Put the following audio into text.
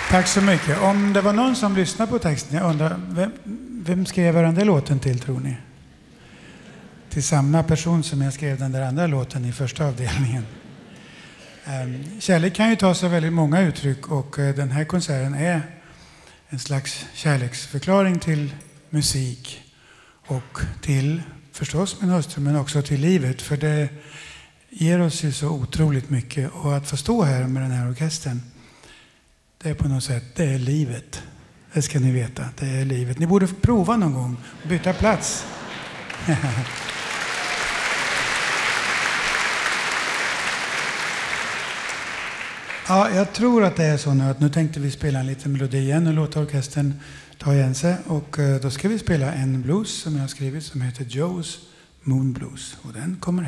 Tack så mycket. Om det var någon som lyssnade på texten, jag undrar, vem skrev den där låten till, tror ni? Till samma person som jag skrev den där andra låten i första avdelningen. Kärlek kan ju ta sig väldigt många uttryck, och den här konserten är en slags kärleksförklaring till musik och till förstås min hustru, men också till livet, för det ger oss ju så otroligt mycket. Och att få stå här med den här orkestern, det är på något sätt, det är livet. Det ska ni veta, det är livet. Ni borde prova någon gång och byta plats. Ja, jag tror att det är så nu att nu tänkte vi spela en liten melodi igen och låta orkestern ta igen sig. Och då ska vi spela en blues som jag har skrivit som heter Joe's Moon Blues. Och den kommer här.